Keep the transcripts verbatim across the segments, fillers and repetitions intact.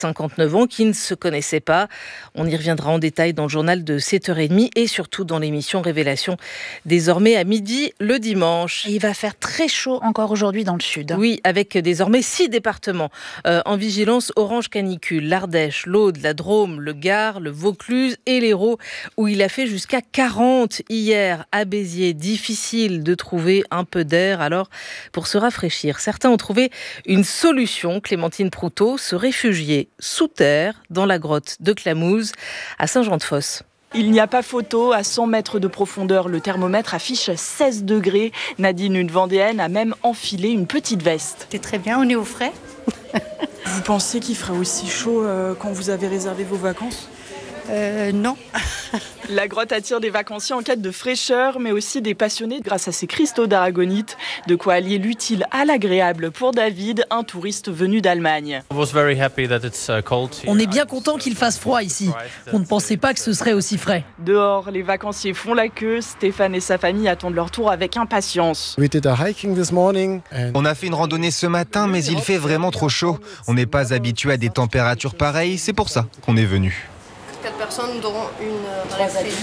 cinquante-neuf ans, qui ne se connaissaient pas. On y reviendra en détail dans le journal de sept heures trente et surtout dans l'émission Révélation, désormais à midi le dimanche. Et il va faire très chaud encore aujourd'hui dans le sud. Oui, avec désormais six départements euh, en vigilance orange canicule. L'Ardèche, l'Aude, la Drôme, le Gard, le Vaucluse et l'Hérault, où il a fait jusqu'à quarante hier à Béziers. Difficile de trouver un peu d'air alors pour se rafraîchir. Certains ont trouvé une solution. Clémentine Proutot, se réfugier sous terre dans la grotte de Clamouze à Saint-Jean-de-Fosse. Il n'y a pas photo, à cent mètres de profondeur, le thermomètre affiche seize degrés. Nadine, une Vendéenne, a même enfilé une petite veste. C'est très bien, on est au frais. Vous pensez qu'il fera aussi chaud euh, quand vous avez réservé vos vacances ? Euh, non. La grotte attire des vacanciers en quête de fraîcheur, mais aussi des passionnés grâce à ses cristaux d'aragonite. De quoi allier l'utile à l'agréable pour David, un touriste venu d'Allemagne. On est bien content qu'il fasse froid ici. On ne pensait pas que ce serait aussi frais. Dehors, les vacanciers font la queue. Stéphane et sa famille attendent leur tour avec impatience. On a fait une randonnée ce matin, mais il fait vraiment trop chaud. On n'est pas habitué à des températures pareilles, c'est pour ça qu'on est venu. Quatre personnes dont une réfé.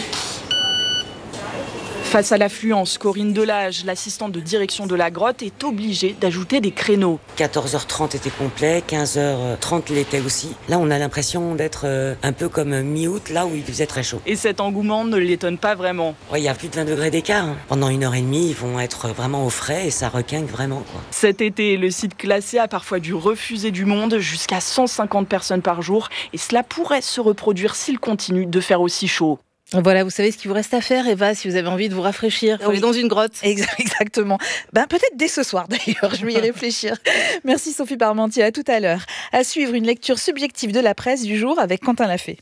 Face à l'affluence, Corinne Delage, l'assistante de direction de la grotte, est obligée d'ajouter des créneaux. quatorze heures trente était complet, quinze heures trente l'était aussi. Là, on a l'impression d'être un peu comme mi-août, là où il faisait très chaud. Et cet engouement ne l'étonne pas vraiment. Ouais, il y a plus de vingt degrés d'écart. Hein. Pendant une heure et demie, ils vont être vraiment au frais et ça requinque vraiment, quoi. Cet été, le site classé a parfois dû refuser du monde, jusqu'à cent cinquante personnes par jour. Et cela pourrait se reproduire s'il continue de faire aussi chaud. Voilà, vous savez ce qu'il vous reste à faire, Eva, si vous avez envie de vous rafraîchir. Il faut aller dans une grotte. Exactement. Ben, peut-être dès ce soir, d'ailleurs, je vais y réfléchir. Merci Sophie Parmentier, à tout à l'heure. À suivre, une lecture subjective de la presse du jour avec Quentin Lafay.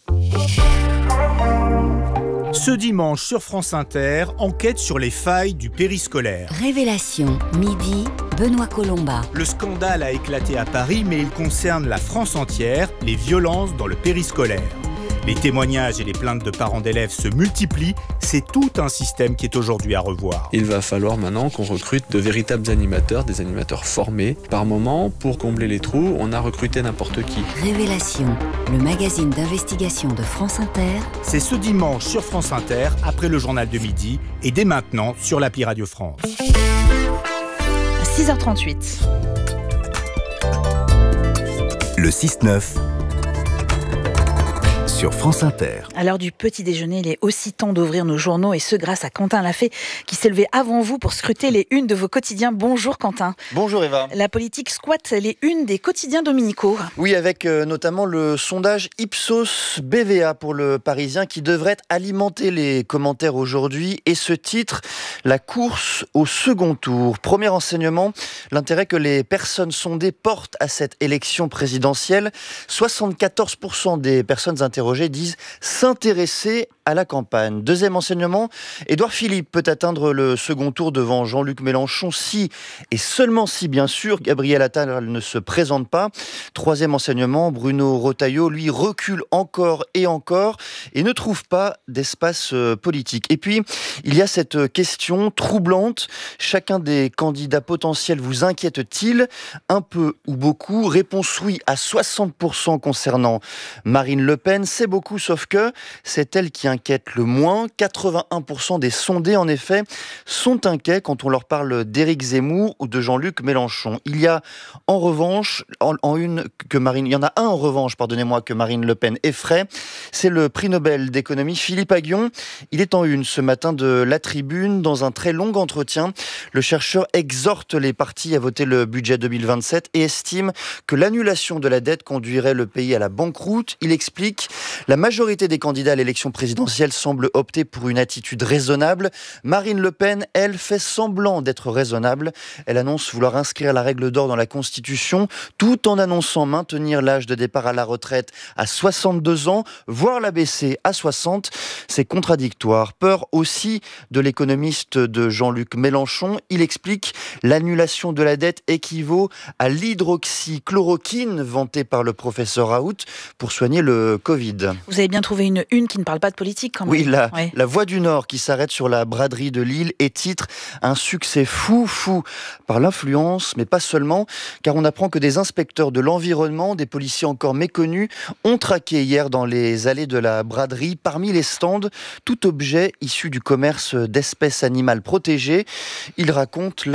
Ce dimanche sur France Inter, enquête sur les failles du périscolaire. Révélation, midi, Benoît Colomba. Le scandale a éclaté à Paris, mais il concerne la France entière, les violences dans le périscolaire. Les témoignages et les plaintes de parents d'élèves se multiplient, c'est tout un système qui est aujourd'hui à revoir. Il va falloir maintenant qu'on recrute de véritables animateurs, des animateurs formés. Par moment, pour combler les trous, on a recruté n'importe qui. Révélation, le magazine d'investigation de France Inter. C'est ce dimanche sur France Inter, après le journal de midi, et dès maintenant sur l'appli Radio France. six heures trente-huit. Le six neuf sur France Inter. À l'heure du petit déjeuner, il est aussi temps d'ouvrir nos journaux et ce grâce à Quentin Lafay qui s'est levé avant vous pour scruter les unes de vos quotidiens. Bonjour Quentin. Bonjour Eva. La politique squatte les unes des quotidiens dominicaux. Oui, avec euh, notamment le sondage Ipsos B V A pour le Parisien qui devrait alimenter les commentaires aujourd'hui et ce titre, la course au second tour. Premier enseignement, l'intérêt que les personnes sondées portent à cette élection présidentielle. soixante-quatorze pour cent des personnes interrogées disent s'intéresser à la campagne. Deuxième enseignement, Édouard Philippe peut atteindre le second tour devant Jean-Luc Mélenchon si, et seulement si bien sûr, Gabriel Attal ne se présente pas. Troisième enseignement, Bruno Retailleau, lui, recule encore et encore et ne trouve pas d'espace politique. Et puis, il y a cette question troublante. Chacun des candidats potentiels vous inquiète-t-il ? Un peu ou beaucoup ? Réponse oui à soixante pour cent concernant Marine Le Pen. C'est beaucoup, sauf que c'est elle qui inquiète le moins. quatre-vingt-un pour cent des sondés, en effet, sont inquiets quand on leur parle d'Éric Zemmour ou de Jean-Luc Mélenchon. Il y a en revanche, en, en une que Marine, il y en a un en revanche, pardonnez-moi, que Marine Le Pen effraie. C'est le prix Nobel d'économie Philippe Aghion. Il est en une ce matin de La Tribune. Dans un très long entretien, le chercheur exhorte les partis à voter le budget deux mille vingt-sept et estime que l'annulation de la dette conduirait le pays à la banqueroute. Il explique: la majorité des candidats à l'élection présidentielle semble opter pour une attitude raisonnable. Marine Le Pen, elle, fait semblant d'être raisonnable. Elle annonce vouloir inscrire la règle d'or dans la Constitution, tout en annonçant maintenir l'âge de départ à la retraite à soixante-deux ans, voire la baisser à soixante. C'est contradictoire. Peur aussi de l'économiste de Jean-Luc Mélenchon. Il explique: l'annulation de la dette équivaut à l'hydroxychloroquine vantée par le professeur Raoult pour soigner le Covid. Vous avez bien trouvé une une qui ne parle pas de politique. politique quand même. Oui, la, ouais. la Voix du Nord qui s'arrête sur la braderie de Lille et titre un succès fou, fou par l'influence, mais pas seulement, car on apprend que des inspecteurs de l'environnement, des policiers encore méconnus, ont traqué hier dans les allées de la braderie, parmi les stands, tout objet issu du commerce d'espèces animales protégées. Ils racontent